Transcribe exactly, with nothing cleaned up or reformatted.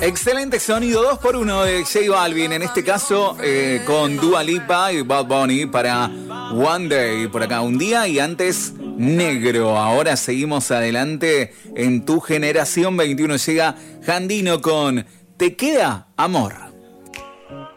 Excelente sonido, dos por uno de J Balvin, en este caso eh, con Dua Lipa y Bad Bunny para One Day, por acá un día, y antes Negro. Ahora seguimos adelante en tu generación veintiuno, llega Jandino con Te Queda Amor.